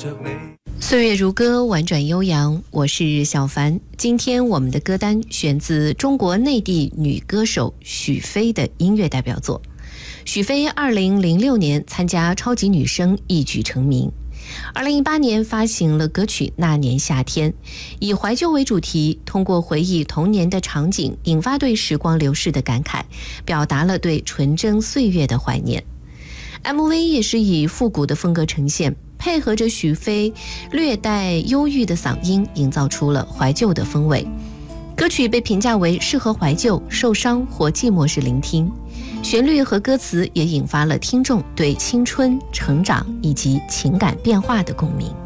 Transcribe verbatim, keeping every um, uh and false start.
岁月如歌，婉转悠扬，我是小凡。今天我们的歌单选自中国内地女歌手许飞的音乐代表作。许飞二零零六年参加超级女声一举成名，二零一八年发行了歌曲《那年夏天》，以怀旧为主题，通过回忆童年的场景，引发对时光流逝的感慨，表达了对纯真岁月的怀念。M V 也是以复古的风格呈现，配合着许飞略带忧郁的嗓音，营造出了怀旧的氛围。歌曲被评价为适合怀旧、受伤或寂寞时聆听，旋律和歌词也引发了听众对青春、成长以及情感变化的共鸣。